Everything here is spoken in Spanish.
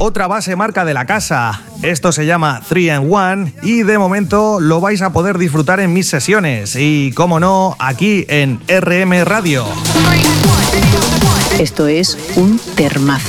otra base marca de la casa. Esto se llama 3-in-1 y de momento lo vais a poder disfrutar en mis sesiones y, como no, aquí en RM Radio. Esto es un termazo.